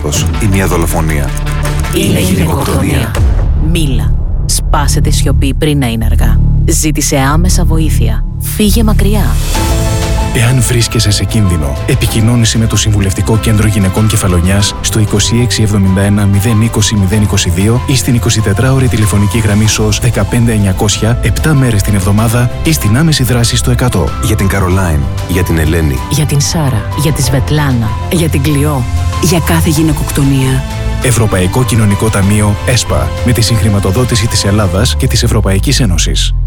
θάνατος ή μια δολοφονία. Είναι γυναικοκτονία. Μίλα. Σπάσε τη σιωπή πριν να είναι αργά. Ζήτησε άμεσα βοήθεια. Φύγε μακριά. Εάν βρίσκεσαι σε κίνδυνο, επικοινώνησε με το Συμβουλευτικό Κέντρο Γυναικών Κεφαλονιάς στο 2671 020 022 ή στην 24ωρη τηλεφωνική γραμμή SOS 15900 7 μέρες την εβδομάδα ή στην άμεση δράση στο 100. Για την Καρολάιν, για την Ελένη, Για την Σάρα, για τη Σβετλάνα, για την Κλειό. Για κάθε γυναικοκτονία. Ευρωπαϊκό Κοινωνικό Ταμείο ΕΣΠΑ με τη συγχρηματοδότηση της Ελλάδας και της Ευρωπαϊκής Ένωσης.